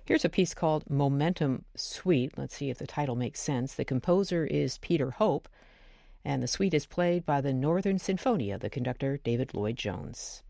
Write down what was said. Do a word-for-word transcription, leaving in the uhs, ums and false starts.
Here's a piece called Momentum Suite. Let's see if the title makes sense. The composer is Peter Hope, and the suite is played by the Northern Sinfonia, the conductor David Lloyd Jones.